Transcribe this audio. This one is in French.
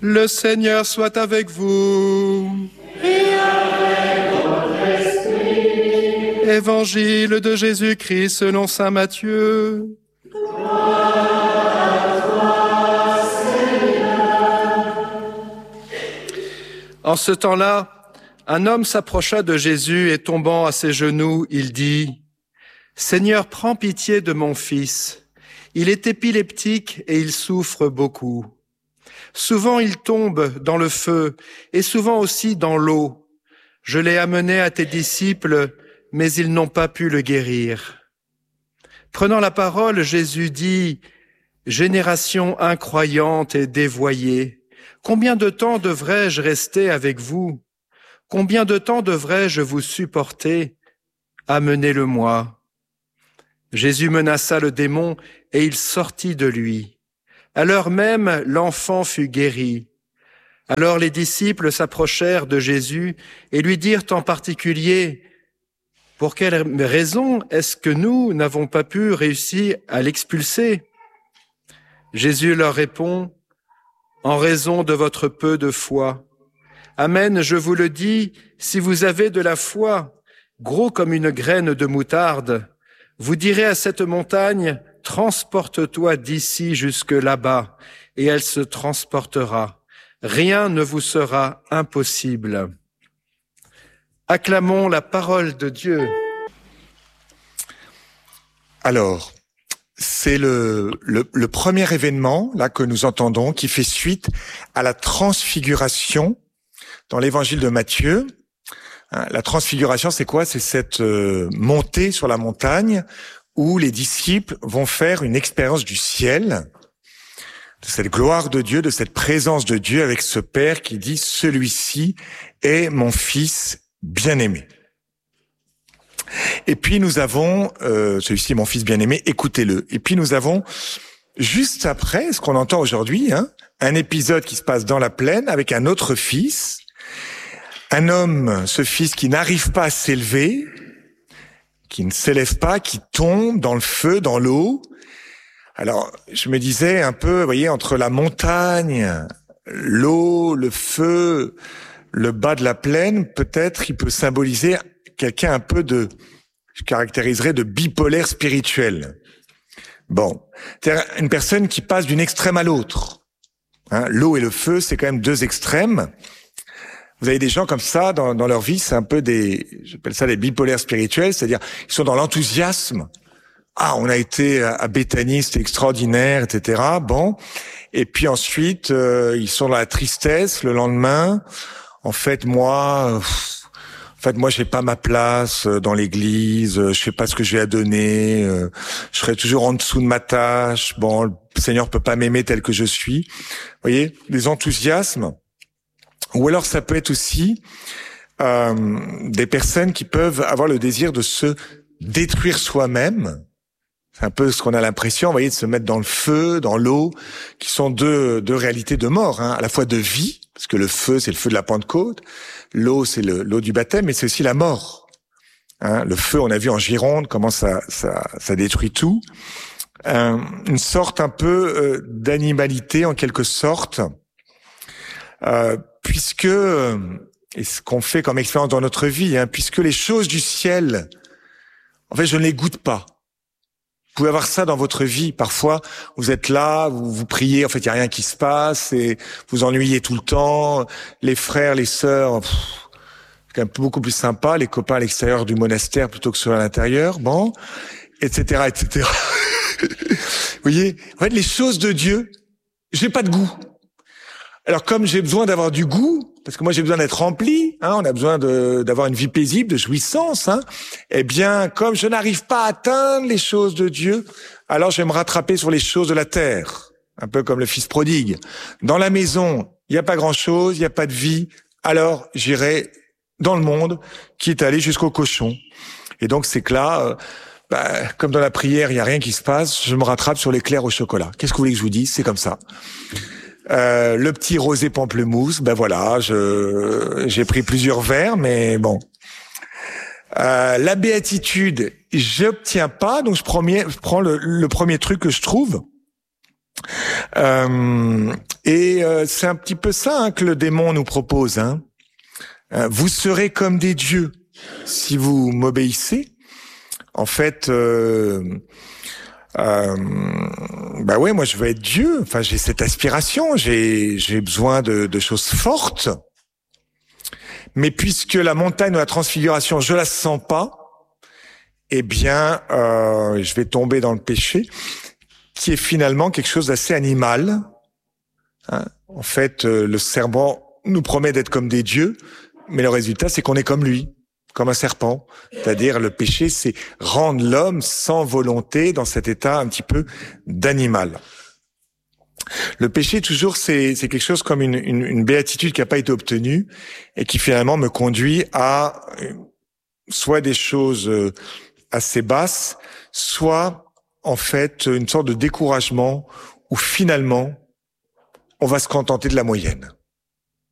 Le Seigneur soit avec vous. Et avec votre esprit. Évangile de Jésus-Christ selon saint Matthieu. Gloire à toi, Seigneur. En ce temps-là, un homme s'approcha de Jésus et tombant à ses genoux, il dit : « Seigneur, prends pitié de mon fils. Il est épileptique et il souffre beaucoup. Souvent il tombe dans le feu et souvent aussi dans l'eau. Je l'ai amené à tes disciples, mais ils n'ont pas pu le guérir. » Prenant la parole, Jésus dit : « Génération incroyante et dévoyée, combien de temps devrais-je rester avec vous ? Combien de temps devrais-je vous supporter ? Amenez-le-moi. » Jésus menaça le démon et il sortit de lui. À l'heure même, l'enfant fut guéri. Alors les disciples s'approchèrent de Jésus et lui dirent en particulier : « Pour quelle raison est-ce que nous n'avons pas pu réussir à l'expulser ?» Jésus leur répond : « En raison de votre peu de foi. Amen, je vous le dis, si vous avez de la foi, gros comme une graine de moutarde, vous direz à cette montagne : transporte-toi d'ici jusque là-bas, et elle se transportera. Rien ne vous sera impossible. » Acclamons la parole de Dieu. Alors, c'est le premier événement là que nous entendons qui fait suite à la transfiguration dans l'évangile de Matthieu. La transfiguration, c'est quoi ? C'est cette montée sur la montagne où les disciples vont faire une expérience du ciel, de cette gloire de Dieu, de cette présence de Dieu avec ce Père qui dit « Celui-ci est mon Fils bien-aimé ». Et puis nous avons « Celui-ci est mon Fils bien-aimé, écoutez-le ». Et puis nous avons, juste après, ce qu'on entend aujourd'hui, un épisode qui se passe dans la plaine avec un autre fils, un homme, ce fils qui n'arrive pas à s'élever, qui ne s'élève pas, qui tombe dans le feu, dans l'eau. Alors, je me disais un peu, vous voyez, entre la montagne, l'eau, le feu, le bas de la plaine, peut-être il peut symboliser quelqu'un un peu je caractériserais de bipolaire spirituel. Bon, c'est-à-dire une personne qui passe d'une extrême à l'autre. L'eau et le feu, c'est quand même deux extrêmes. Vous avez des gens comme ça dans leur vie, c'est un peu j'appelle ça des bipolaires spirituels, c'est-à-dire ils sont dans l'enthousiasme. Ah, on a été à Béthanie, c'était extraordinaire, etc. Bon, et puis ensuite ils sont dans la tristesse le lendemain. En fait, moi, j'ai pas ma place dans l'église. Je sais pas ce que j'ai à donner. Je serai toujours en dessous de ma tâche. Bon, le Seigneur peut pas m'aimer tel que je suis. Vous voyez, les enthousiasmes. Ou alors ça peut être aussi des personnes qui peuvent avoir le désir de se détruire soi-même. C'est un peu ce qu'on a l'impression, vous voyez, de se mettre dans le feu, dans l'eau, qui sont deux réalités de mort, à la fois de vie, parce que le feu, c'est le feu de la Pentecôte, l'eau, c'est l'eau du baptême, mais c'est aussi la mort. Le feu, on a vu en Gironde comment ça détruit tout. Une sorte un peu d'animalité, en quelque sorte, puisque, et ce qu'on fait comme expérience dans notre vie, puisque les choses du ciel, en fait, je ne les goûte pas. Vous pouvez avoir ça dans votre vie. Parfois, vous êtes là, vous priez, en fait, il n'y a rien qui se passe, et vous ennuyez tout le temps. Les frères, les sœurs, c'est quand même beaucoup plus sympa, les copains à l'extérieur du monastère plutôt que ceux à l'intérieur, bon, etc., etc. Vous voyez, en fait, les choses de Dieu, j'ai pas de goût. Alors comme j'ai besoin d'avoir du goût, parce que moi j'ai besoin d'être rempli, on a besoin d'avoir une vie paisible, de jouissance, eh bien comme je n'arrive pas à atteindre les choses de Dieu, alors je vais me rattraper sur les choses de la terre, un peu comme le fils prodigue. Dans la maison, il n'y a pas grand-chose, il n'y a pas de vie, alors j'irai dans le monde, quitte à aller jusqu'au cochon. Et donc c'est que là, comme dans la prière, il n'y a rien qui se passe, je me rattrape sur l'éclair au chocolat. Qu'est-ce que vous voulez que je vous dise ? C'est comme ça. Le petit rosé pamplemousse, voilà, j'ai pris plusieurs verres, mais bon. La béatitude, j'obtiens pas, donc je prends le premier truc que je trouve. Et c'est un petit peu ça que le démon nous propose. Vous serez comme des dieux si vous m'obéissez. En fait, bah ouais, moi je veux être Dieu. Enfin, j'ai cette aspiration, j'ai besoin de choses fortes. Mais puisque la montagne de la transfiguration, je la sens pas, eh bien, je vais tomber dans le péché, qui est finalement quelque chose d'assez animal. En fait, le serpent nous promet d'être comme des dieux, mais le résultat, c'est qu'on est comme lui, comme un serpent. C'est-à-dire, le péché, c'est rendre l'homme sans volonté dans cet état un petit peu d'animal. Le péché, toujours, c'est quelque chose comme une béatitude qui n'a pas été obtenue et qui finalement me conduit à soit des choses assez basses, soit en fait une sorte de découragement où finalement on va se contenter de la moyenne.